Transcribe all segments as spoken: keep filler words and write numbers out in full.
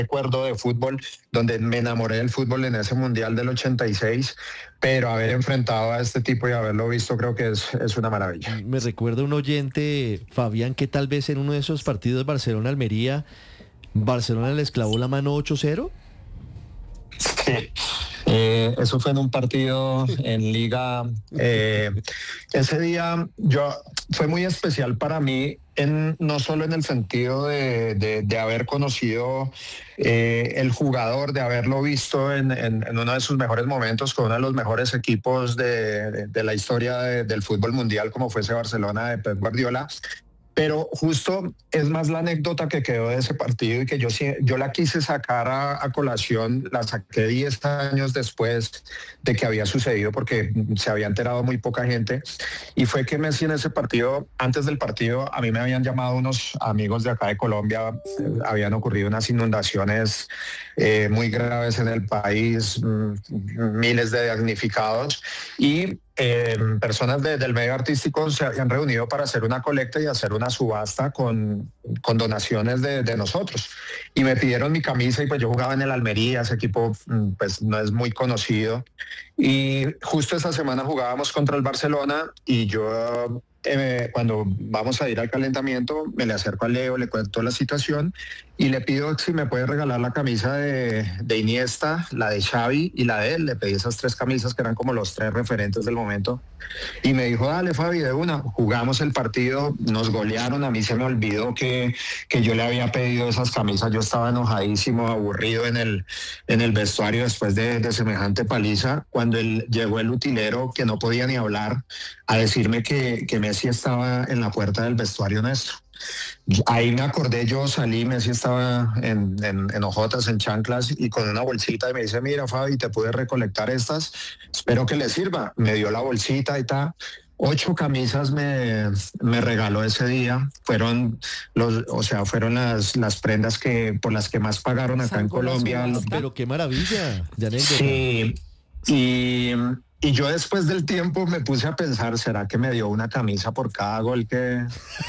recuerdo de fútbol, donde me enamoré del fútbol en ese Mundial del ochenta y seis, pero haber enfrentado a este tipo y haberlo visto creo que es, es una maravilla. Me recuerda un oyente, Fabián, que tal vez en uno de esos partidos Barcelona-Almería, Barcelona les clavó la mano ocho cero. Sí. Eh, eso fue en un partido en Liga. Eh, ese día yo fue muy especial para mí, en, no solo en el sentido de, de, de haber conocido eh, el jugador, de haberlo visto en, en, en uno de sus mejores momentos con uno de los mejores equipos de, de, de la historia de, del fútbol mundial, como fue ese Barcelona de Pep Guardiola. Pero justo es más la anécdota que quedó de ese partido y que yo, yo la quise sacar a, a colación, la saqué diez años después de que había sucedido porque se había enterado muy poca gente, y fue que Messi en ese partido, antes del partido, a mí me habían llamado unos amigos de acá de Colombia, eh, habían ocurrido unas inundaciones eh, muy graves en el país, mmm, miles de damnificados, y Eh, personas de, del medio artístico se habían reunido para hacer una colecta y hacer una subasta con, con donaciones de, de nosotros. Y me pidieron mi camisa y pues yo jugaba en el Almería, ese equipo pues no es muy conocido. Y justo esa semana jugábamos contra el Barcelona y yo... Eh, cuando vamos a ir al calentamiento, me le acerco a Leo, le cuento la situación y le pido si me puede regalar la camisa de, de Iniesta, la de Xavi y la de él. Le pedí esas tres camisas que eran como los tres referentes del momento. Y me dijo, dale Fabi, de una. Jugamos el partido, nos golearon. A mí se me olvidó que, que yo le había pedido esas camisas. Yo estaba enojadísimo, aburrido en el, en el vestuario después de, de semejante paliza. Cuando él, llegó el utilero, que no podía ni hablar, a decirme que, que Messi estaba en la puerta del vestuario nuestro. Ahí me acordé, yo salí, Messi estaba en, en, en ojotas, en chanclas y con una bolsita y me dice, mira Fabi, te pude recolectar estas, espero que le sirva. Me dio la bolsita y tal. Ocho camisas me, me regaló ese día, fueron los, o sea, fueron las, las prendas que por las que más pagaron acá en Colombia. Pero qué maravilla de anécdota. Sí, y... Y yo después del tiempo me puse a pensar, ¿será que me dio una camisa por cada gol que,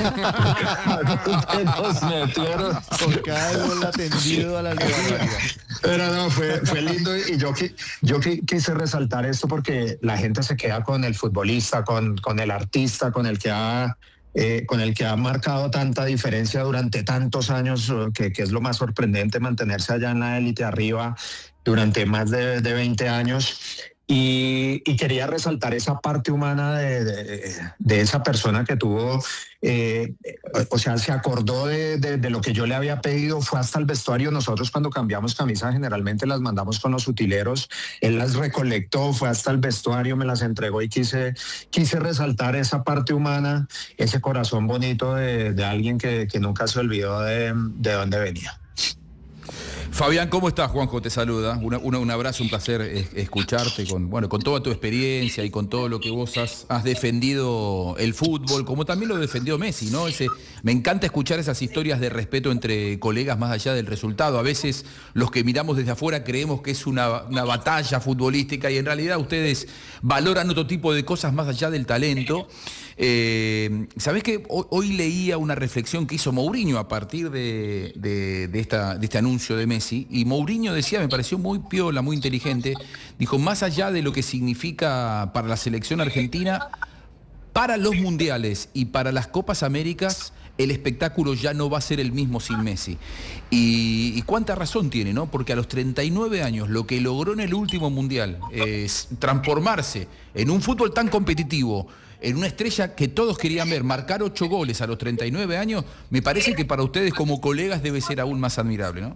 que nos metieron? Por cada gol atendido a la Almería. Pero no, fue, fue lindo y yo, yo quise resaltar esto porque la gente se queda con el futbolista, con, con el artista, con el que ha... Eh, con el que ha marcado tanta diferencia durante tantos años, que, que es lo más sorprendente, mantenerse allá en la élite arriba durante más de, de veinte años. Y, y quería resaltar esa parte humana de, de, de esa persona que tuvo, eh, o sea, se acordó de, de, de lo que yo le había pedido, fue hasta el vestuario. Nosotros cuando cambiamos camisas generalmente las mandamos con los utileros, él las recolectó, fue hasta el vestuario, me las entregó y quise, quise resaltar esa parte humana, ese corazón bonito de, de alguien que, que nunca se olvidó de, de dónde venía. Fabián, ¿cómo estás? Juanjo te saluda. Una, una, un abrazo, un placer escucharte con, bueno, con toda tu experiencia y con todo lo que vos has, has defendido el fútbol, como también lo defendió Messi, ¿no? Ese, me encanta escuchar esas historias de respeto entre colegas más allá del resultado. A veces los que miramos desde afuera creemos que es una, una batalla futbolística y en realidad ustedes valoran otro tipo de cosas más allá del talento. Eh, ¿Sabés que hoy, hoy leía una reflexión que hizo Mourinho a partir de, de, de, esta, de este anuncio de Messi? Y Mourinho decía, me pareció muy piola, muy inteligente, dijo, más allá de lo que significa para la selección argentina, para los mundiales y para las Copas Américas, el espectáculo ya no va a ser el mismo sin Messi. Y, y cuánta razón tiene, ¿no? Porque a los treinta y nueve años, lo que logró en el último mundial es transformarse en un fútbol tan competitivo, en una estrella que todos querían ver, marcar ocho goles a los treinta y nueve años, me parece que para ustedes como colegas debe ser aún más admirable, ¿no?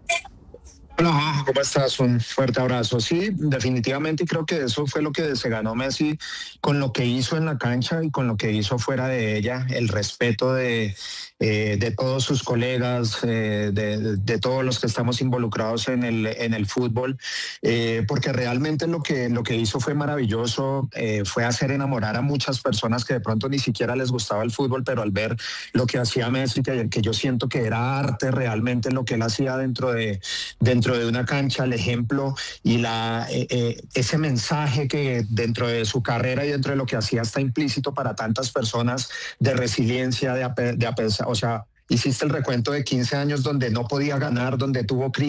Hola, ¿cómo estás? Un fuerte abrazo. Sí, definitivamente, y creo que eso fue lo que se ganó Messi con lo que hizo en la cancha y con lo que hizo fuera de ella, el respeto de, eh, de todos sus colegas, eh, de, de todos los que estamos involucrados en el, en el fútbol, eh, porque realmente lo que, lo que hizo fue maravilloso, eh, fue hacer enamorar a muchas personas que de pronto ni siquiera les gustaba el fútbol, pero al ver lo que hacía Messi, que, que yo siento que era arte realmente lo que él hacía dentro de, dentro de una cancha, el ejemplo y la, eh, eh, ese mensaje que dentro de su carrera y dentro de lo que hacía está implícito para tantas personas de resiliencia, de, ape, de ape, o sea, hiciste el recuento de quince años donde no podía ganar, donde tuvo crisis.